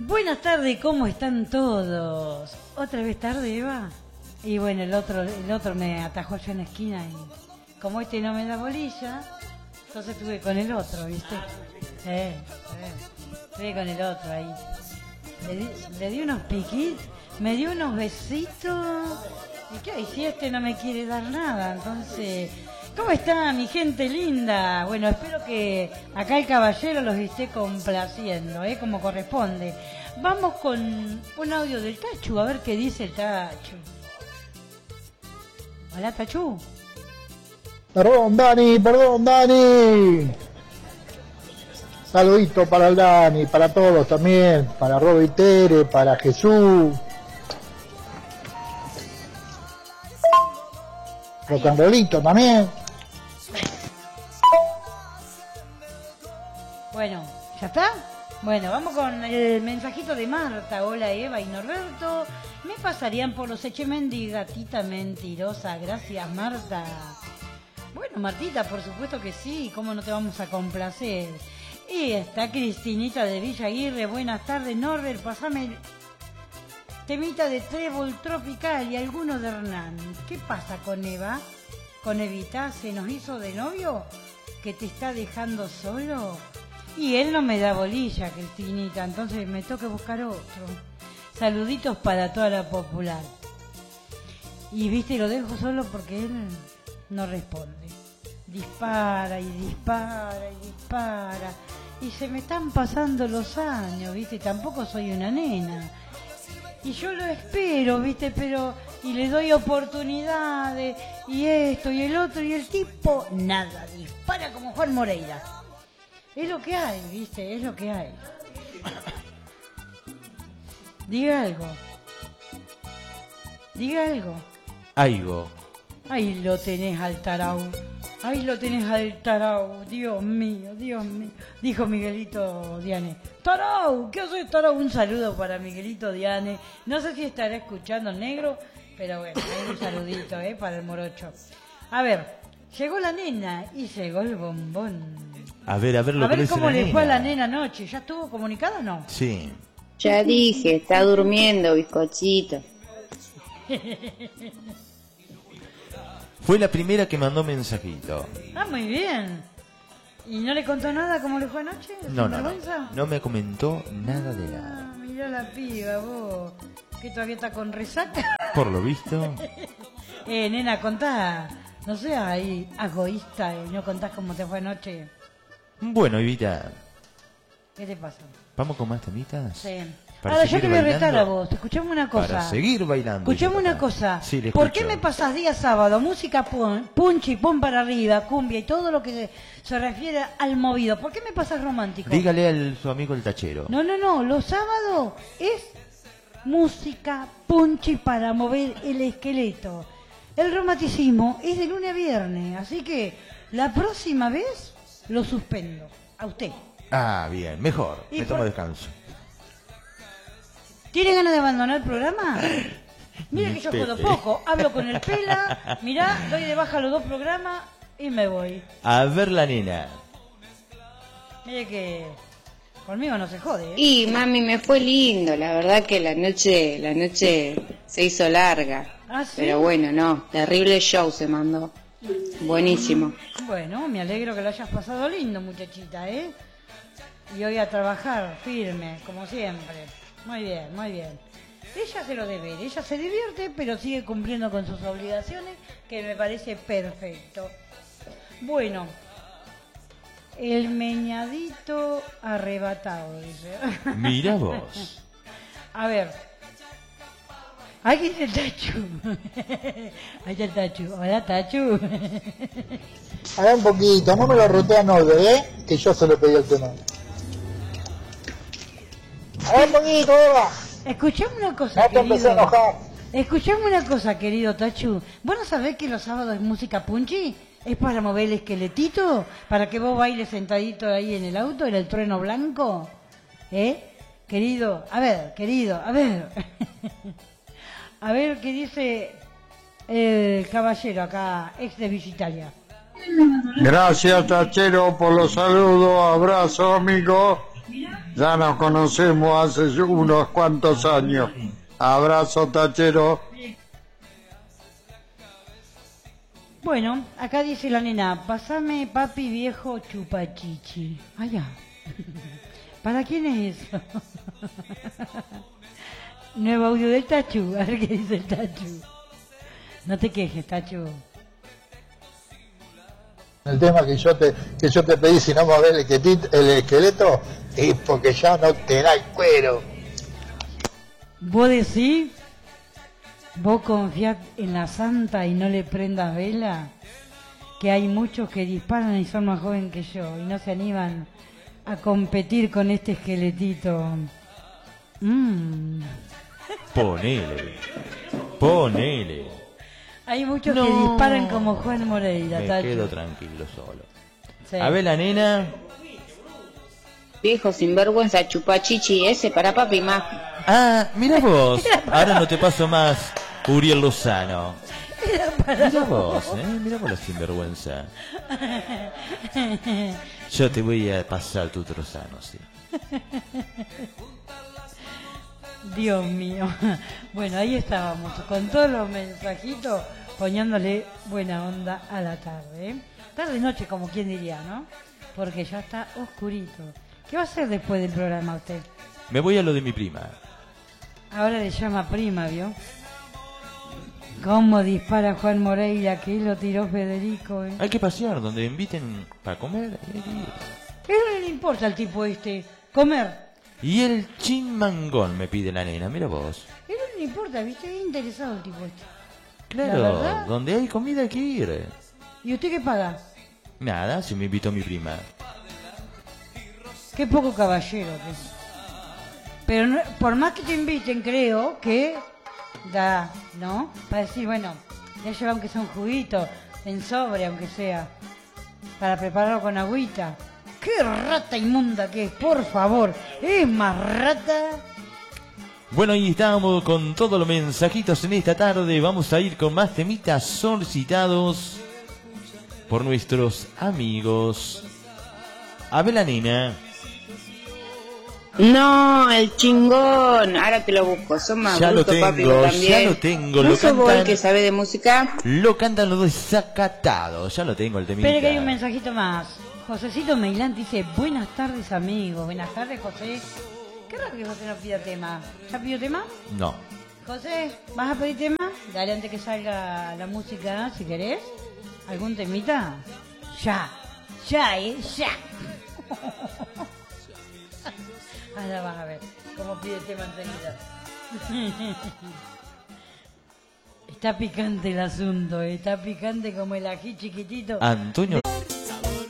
Buenas tardes, ¿cómo están todos? ¿Otra vez tarde, Eva? Y bueno, el otro me atajó yo en la esquina y como este no me da bolilla, entonces estuve con el otro, ¿viste? Estuve con el otro ahí. Le di unos piquitos, me dio unos besitos. ¿Y qué? Y si este no me quiere dar nada, entonces... ¿Cómo está mi gente linda? Bueno, espero que acá el caballero los esté complaciendo, como corresponde. Vamos con un audio del Tachu, a ver qué dice el Tachu. Hola, Tachu. Perdón, Dani. Saludito para el Dani, para todos también, para Rob y Tere, para Jesús. Rocanrolito también. Bueno, ¿ya está? Bueno, vamos con el mensajito de Marta. Hola Eva y Norberto. Me pasarían por los Echemendi, gatita mentirosa. Gracias, Marta. Bueno, Martita, por supuesto que sí. ¿Cómo no te vamos a complacer? Y está Cristinita de Villa Aguirre. Buenas tardes, Norbert. Pasame el temita de Trébol Tropical y alguno de Hernán. ¿Qué pasa con Eva? ¿Con Evita? ¿Se nos hizo de novio? ¿Que te está dejando solo? Y él no me da bolilla, Cristinita, entonces me toca buscar otro. Saluditos para toda la popular. Y viste, lo dejo solo porque él no responde. Dispara y dispara y dispara. Y se me están pasando los años, viste, tampoco soy una nena. Y yo lo espero, viste, pero... Y le doy oportunidades, y esto, y el otro, y el tipo... Nada, dispara como Juan Moreira. Es lo que hay, viste, es lo que hay. Diga algo. Diga algo. Algo. Ahí lo tenés al tarau. Ahí lo tenés al tarau. Dios mío, Dios mío. Dijo Miguelito Diane. Tarau, ¿qué haces, tarau? Un saludo para Miguelito Diane. No sé si estará escuchando el negro, pero bueno, un saludito, para el morocho. A ver, llegó la nena y llegó el bombón. A ver lo que dice cómo la le nena. fue a la nena anoche. ¿Ya estuvo comunicada o no? Sí. Ya dije, está durmiendo, bizcochito. Fue la primera que mandó mensajito. Ah, muy bien. ¿Y no le contó nada cómo le fue anoche? No. ¿Vergüenza? No me comentó nada de nada. Ah, mirá la piba, vos. Que todavía está con resaca. Por lo visto. Nena, contá. No seas ahí egoísta y no contás cómo te fue anoche. Bueno, Evita, ¿Qué te pasa? ¿vamos con más temitas? Sí. Para Ahora yo seguir te voy a retar a bailando. vos. Escuchame una cosa. Para seguir bailando. Escuchame yo, una papá. cosa. Sí, le ¿Por escucho. qué me pasas día sábado música punch y pum para arriba, cumbia y todo lo que se refiere al movido? ¿Por qué me pasas romántico? Dígale a su amigo el tachero. No. Los sábados es música punch para mover el esqueleto. El romanticismo es de lunes a viernes. Así que la próxima vez lo suspendo. A usted. Ah, bien, mejor. Y Me tomo por- descanso. ¿Tiene ganas de abandonar el programa? Mira Ni que yo Pepe. jodo poco, hablo con el Pela, mirá, doy de baja los 2 programas y me voy. A ver la nena. Mire que conmigo no se jode, Y mami, me fue lindo, la verdad que la noche se hizo larga. ¿Ah, sí? Pero bueno, no, terrible show se mandó. Buenísimo. Bueno, me alegro que lo hayas pasado lindo, muchachita, Y hoy a trabajar firme, como siempre. Muy bien, muy bien. Ella se lo debe, ella se divierte, pero sigue cumpliendo con sus obligaciones, que me parece perfecto. Bueno, el meñadito arrebatado, dice. Mira vos. A ver. Aquí está el Tachu. Ahí está el Tachu. Hola, Tachu. A ver un poquito, no me lo rotea Norbert, que yo se lo pedí el tema. A ver un poquito, Eva. Escuchame una cosa, No te empecé a enojar. Escuchame una cosa, querido Tachu. ¿Vos no sabés que los sábados es música punchi? ¿Es para mover el esqueletito? ¿Para que vos bailes sentadito ahí en el auto, en el trueno blanco? Querido, a ver. A ver qué dice el caballero acá, ex de Visitalia. Gracias, Tachero, por los saludos. Abrazo, amigo. Ya nos conocemos hace unos cuantos años. Abrazo, tachero. Bueno, acá dice la nena, pasame papi viejo chupachichi. Allá. ¿Para quién es eso? Nuevo audio del Tachu. A ver qué dice el Tachu. No te quejes, Tachu. El tema que yo te pedí, si no mover el esqueleto, es porque ya no te da el cuero. ¿Vos decís? ¿Vos confiás en la santa y no le prendas vela? Que hay muchos que disparan y son más jóvenes que yo y no se animan a competir con este esqueletito. Ponele. Hay muchos que disparan como Juan Moreira. Me Tacho. quedo tranquilo solo. Sí. A ver, la nena. Viejo sinvergüenza, chupachichi ese para papi más. Ah, mira vos. Ahora no te paso más Uriel Lozano. Mira vos, mira vos la sinvergüenza. Yo te voy a pasar tu trozano, sí. Dios mío. Bueno, ahí estábamos, con todos los mensajitos, poniéndole buena onda a la tarde. Tarde noche, como quien diría, ¿no? Porque ya está oscurito. ¿Qué va a hacer después del programa usted? Me voy a lo de mi prima. Ahora le llama prima, ¿vio? ¿Cómo dispara Juan Moreira? Que lo tiró Federico, Hay que pasear donde inviten para comer. ¿Qué no le importa al tipo este? Comer. Y el chimangón me pide la nena, mira vos. ¿Qué no le importa? ¿Viste? Es interesado el tipo este. Claro, donde hay comida hay que ir. ¿Y usted qué paga? Nada, si me invitó mi prima. Qué poco caballero que es. Pero no, por más que te inviten, creo que da, ¿no? Para decir, bueno, ya lleva aunque sea un juguito, en sobre, aunque sea, para prepararlo con agüita. ¡Qué rata inmunda que es! Por favor, es más rata. Bueno, ahí estamos con todos los mensajitos en esta tarde. Vamos a ir con más temitas solicitados por nuestros amigos. A ver la nena. No, el chingón. Ahora te lo busco. Son más Ya lo brutos, tengo, papi, vos también. ya lo tengo. ¿No Lo sos vos el cantan, que sabe de música? lo cantan los desacatados. Ya lo tengo el temita. Espera que hay un mensajito más. Josecito Meilán dice, buenas tardes amigos. Buenas tardes, José. Qué raro que José no pida tema. ¿Ya pidió tema? No. José, ¿vas a pedir tema? Dale antes que salga la música, si querés. ¿Algún temita? Ya, ya. Ahora vas a ver cómo pide tema enseguida. Está picante el asunto, está picante como el ají chiquitito. Antonio